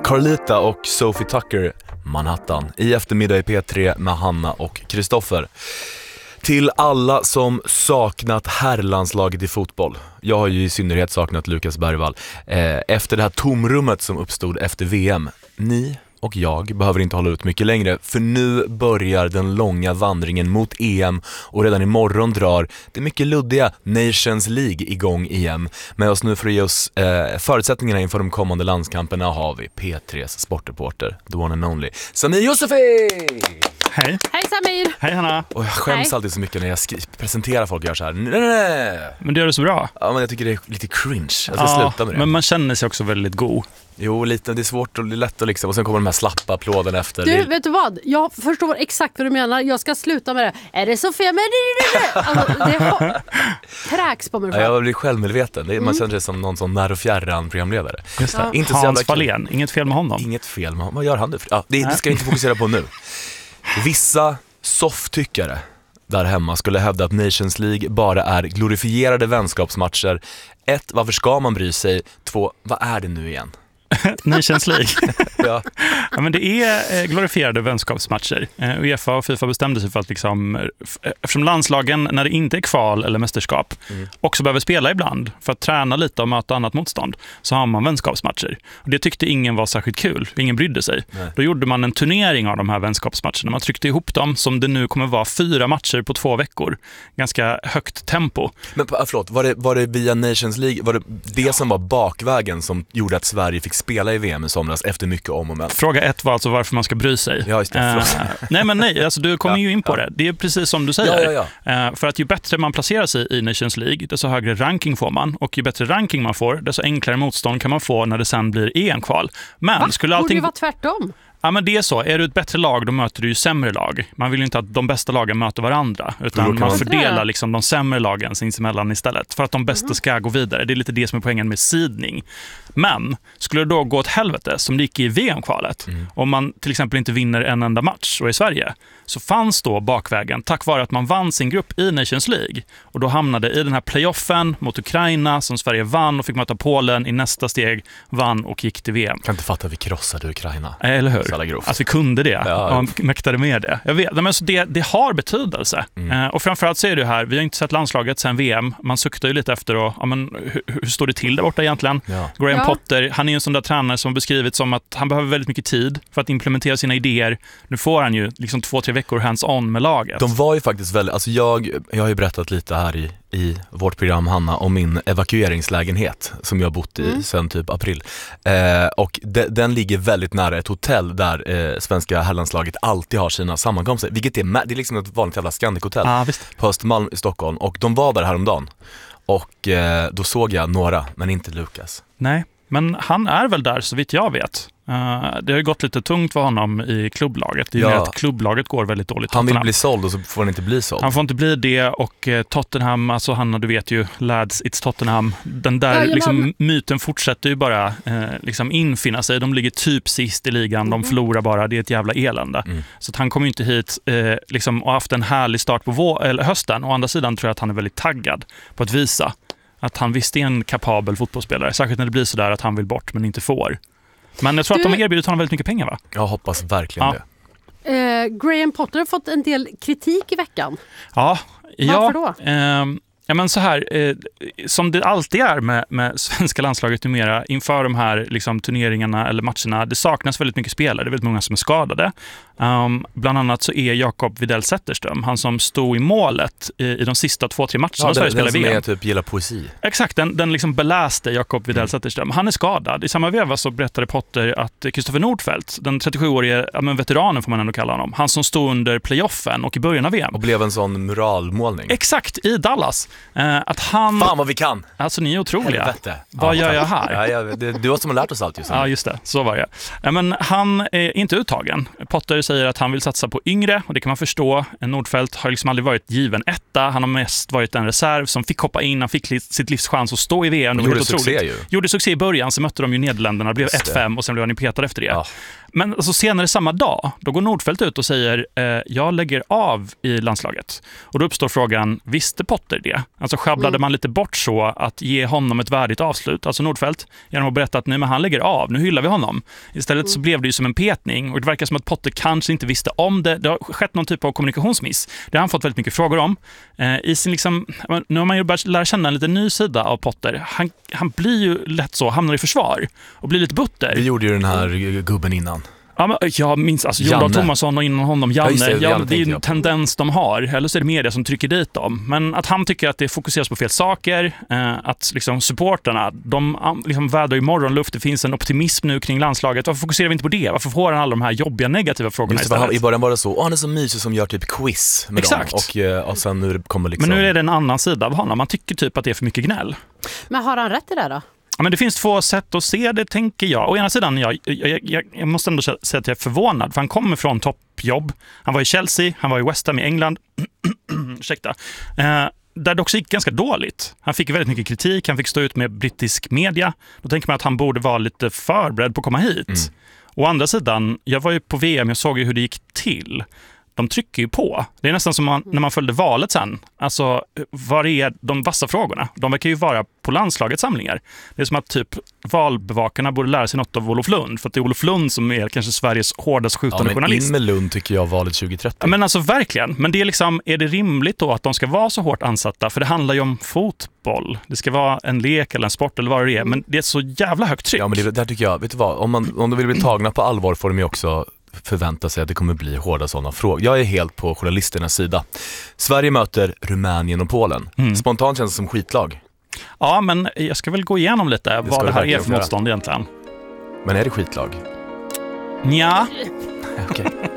Carlita och Sophie Tucker, Manhattan, i eftermiddag i P3 med Hanna och Kristoffer. Till alla som saknat herrlandslaget i fotboll. Jag har ju i synnerhet saknat Lukas Bergvall. Efter det här tomrummet som uppstod efter VM. Ni och jag behöver inte hålla ut mycket längre, för nu börjar den långa vandringen mot EM och redan imorgon drar det mycket luddiga Nations League igång igen. Med oss nu för att ge oss förutsättningarna inför de kommande landskamperna har vi P3s sportreporter, the one and only, Samir Youssefi! Hej. Hej Samir! Hej Hanna! Och jag skäms alltid så mycket när jag presenterar folk och gör så här. Nej. Men det gör det så bra. Ja, men jag tycker det är lite cringe. Jag ska sluta med det. Men man känner sig också väldigt god. Jo, lite, det är svårt och det är lätt att liksom. Och sen kommer de här slappa applåderna efter. Du, vet du vad? Jag förstår exakt vad du menar. Jag ska sluta med det. Är det Sofia? Men alltså, det kräks på mig själv. Ja, jag blir självmedveten. Man känner sig som någon sån när och fjärran programledare. Just det. Ja. Inte Hans Fahlén, inget fel med honom. Inget fel med honom. Vad gör han nu? Ja, det ska vi inte fokusera på nu. Vissa softtyckare där hemma skulle hävda att Nations League bara är glorifierade vänskapsmatcher. 1. Varför ska man bry sig? 2. Vad är det nu igen? Nations League. Ja. Ja, men det är glorifierade vänskapsmatcher. UEFA och FIFA bestämde sig för att eftersom landslagen, när det inte är kval eller mästerskap, också behöver spela ibland för att träna lite och möta annat motstånd, så har man vänskapsmatcher. Och det tyckte ingen var särskilt kul. Ingen brydde sig. Nej. Då gjorde man en turnering av de här vänskapsmatcherna. Man tryckte ihop dem som det nu kommer vara 4 matcher på 2 veckor. Ganska högt tempo. Men förlåt, var det via Nations League, var det som var bakvägen som gjorde att Sverige fick spela i VM i somras efter mycket om och men? Fråga 1 var alltså varför man ska bry sig. Ja, just det. Nej, alltså du kommer ju in på det. Det är precis som du säger. Ja. För att ju bättre man placerar sig i Nations League, desto högre ranking får man. Och ju bättre ranking man får, desto enklare motstånd kan man få när det sen blir EM-kval. Men skulle allting... Borde det vara tvärtom? Ja, men det är så. Är du ett bättre lag, då möter du ju sämre lag. Man vill ju inte att de bästa lagen möter varandra, utan man fördelar liksom de sämre lagen sinsemellan istället för att de bästa ska gå vidare. Det är lite det som är poängen med seedning. Men skulle det då gå åt helvete som det gick i VM-kvalet, om man till exempel inte vinner en enda match och i Sverige, så fanns då bakvägen tack vare att man vann sin grupp i Nations League och då hamnade i den här playoffen mot Ukraina som Sverige vann och fick möta Polen i nästa steg, vann och gick till VM. Kan inte fatta att vi krossade Ukraina. Eller hur? Att vi kunde det. Ja. Och mäktade med det. Jag vet, men så det har betydelse. Och framförallt så är det här, vi har inte sett landslaget sen VM. Man suktar ju lite efter och, hur står det till där borta egentligen? Ja. Graham Potter, han är ju en sån där tränare som har beskrivits som att han behöver väldigt mycket tid för att implementera sina idéer. Nu får han ju liksom 2-3 veckor hands-on med laget. De var ju faktiskt väldigt, alltså jag har ju berättat lite här i vårt program, Hanna, om min evakueringslägenhet som jag har bott i sedan typ april. Och den ligger väldigt nära ett hotell där svenska herrlandslaget alltid har sina sammankomster. Vilket det är liksom ett vanligt jävla Scandic-hotell på Östermalm i Stockholm. Och de var där häromdagen. Och då såg jag några, men inte Lukas. Nej, men han är väl där så vitt jag vet. Det har ju gått lite tungt för honom i klubblaget. Det är ju att klubblaget går väldigt dåligt. Han vill bli såld och så får han inte bli såld. Han får inte bli det, och Tottenham, alltså Hanna, du vet ju, lads, it's Tottenham. Den där liksom, myten fortsätter ju bara liksom infinna sig. De ligger typ sist i ligan, de förlorar bara, det är ett jävla elände. Så att han kommer ju inte hit liksom, och haft en härlig start på hösten. Å andra sidan tror jag att han är väldigt taggad på att visa att han visst är en kapabel fotbollsspelare. Särskilt när det blir sådär att han vill bort men inte får. Men jag tror att de erbjudit honom väldigt mycket pengar, va? Jag hoppas verkligen det. Graham Potter har fått en del kritik i veckan. Varför då? Ja, men så här, som det alltid är med svenska landslaget numera inför de här liksom, turneringarna eller matcherna, det saknas väldigt mycket spelare, det är väldigt många som är skadade. Bland annat så är Jakob Widell Zetterström, han som stod i målet i de sista 2-3 matcherna Sverige spelar VM. Den som är typ gillar poesi. Exakt, den liksom beläste Jakob Widell Zetterström. Han är skadad. I samma veva så berättade Potter att Kristoffer Nordfeldt, den 37-årige veteranen får man ändå kalla honom, han som stod under playoffen och i början av VM. Och blev en sån muralmålning. Exakt, i Dallas. Att han... Fan vad vi kan! Alltså ni är otroliga. Helvete. Vad gör jag här? Ja, du har som har lärt oss allt just nu. Ja, just det. Så var det. Ja, men han är inte uttagen. Potter säger att han vill satsa på yngre, och det kan man förstå. Nordfeldt har liksom aldrig varit given etta. Han har mest varit en reserv som fick hoppa in. Han fick sitt livs chans att stå i VM. Gjorde succé i början, så mötte de ju Nederländerna. Det blev 1-5 och sen blev han petad efter det. Ja. Men alltså, senare samma dag, då går Nordfeldt ut och säger jag lägger av i landslaget. Och då uppstår frågan, visste Potter det? Alltså sjabblade man lite bort så att ge honom ett värdigt avslut, alltså Nordfeldt, genom att berätta att nej, men han lägger av, nu hyllar vi honom. Istället så blev det ju som en petning, och det verkar som att Potter kanske inte visste om det. Det har skett någon typ av kommunikationsmiss. Det har han fått väldigt mycket frågor om. I sin liksom, nu har man ju börjat lära känna en lite ny sida av Potter. Han blir ju lätt så, hamnar i försvar och blir lite butter. Vi gjorde ju den här gubben innan. Ja, men jag minns alltså Jon Thomasson och innan honom Janne. Det är ju en tendens de har. Eller så är det media som trycker dit dem. Men att han tycker att det fokuseras på fel saker, att liksom supporterna, de liksom vädrar i morgonluft, det finns en optimism nu kring landslaget. Varför fokuserar vi inte på det? Varför får han alla de här jobbiga negativa frågorna istället? I början var det så, han är så mysig som gör typ quiz med dem. Och sen nu kommer liksom... Men nu är det en annan sida av honom. Man tycker typ att det är för mycket gnäll. Men har han rätt i det då? Ja, men det finns två sätt att se det, tänker jag. Å ena sidan, jag måste ändå säga att jag är förvånad, för han kommer från toppjobb. Han var i Chelsea, han var i West Ham i England. Ursäkta. Där det också gick ganska dåligt. Han fick väldigt mycket kritik, han fick stå ut med brittisk media. Då tänker man att han borde vara lite förberedd på att komma hit. Å andra sidan, jag var ju på VM, jag såg ju hur det gick till. De trycker ju på. Det är nästan som när man följde valet sen. Alltså, vad är de vassa frågorna? De verkar ju vara på landslagets samlingar. Det är som att typ valbevakarna borde lära sig något av Olof Lund. För att det är Olof Lund som är kanske Sveriges hårdast skjutande journalist. In med Lund tycker jag valet 2030. Ja, men alltså verkligen. Men det är liksom, är det rimligt då att de ska vara så hårt ansatta? För det handlar ju om fotboll. Det ska vara en lek eller en sport eller vad det är. Men det är så jävla högt tryck. Ja, men det där tycker jag, vet du vad? Om de vill bli tagna på allvar får de ju också förvänta sig att det kommer bli hårda sådana frågor. Jag är helt på journalisternas sida. Sverige möter Rumänien och Polen. Spontant känns det som skitlag. Ja, men jag ska väl gå igenom lite vad det här är för motstånd egentligen. Men är det skitlag? Nja. Okej.